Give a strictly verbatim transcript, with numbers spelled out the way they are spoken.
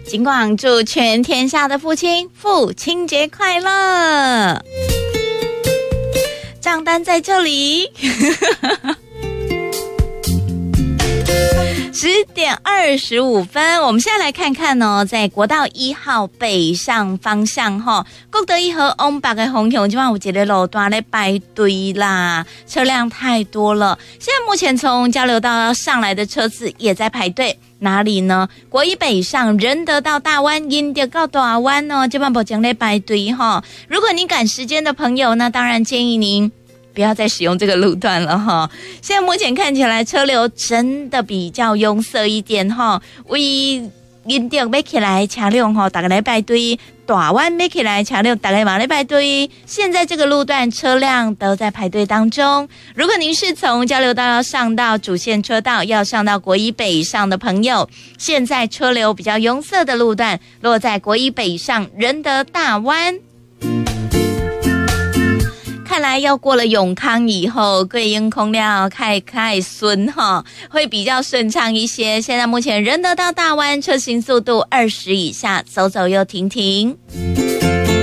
尽管祝全天下的父亲父亲节快乐。账单在这里。十点二十五分，我们现在来看看哦，在国道一号北上方向哈，国道一号往北的方向，今晚有一个路段在排队啦，车辆太多了。现在目前从交流道上来的车子也在排队，哪里呢？国一北上仁德到大湾，因德到大湾哦，今晚目前在排队哈。如果你赶时间的朋友呢，当然建议您不要再使用这个路段了哈。现在目前看起来车流真的比较拥塞一点哈。为因着要起来车辆哈，大家来排队；大湾要起来车辆，大家嘛来排队。现在这个路段车辆都在排队当中。如果您是从交流道要上到主线车道，要上到国一北上的朋友，现在车流比较拥塞的路段落在国一北上仁德大湾。看来要过了永康以后，贵英空料开开顺哈，会比较顺畅一些。现在目前仁德到大湾车行速度二十以下，走走又停停。